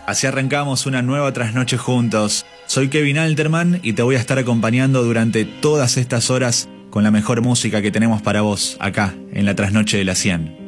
Así arrancamos una nueva trasnoche juntos. Soy Kevin Alterman y te voy a estar acompañando durante todas estas horas con la mejor música que tenemos para vos, acá, en la trasnoche de la 100.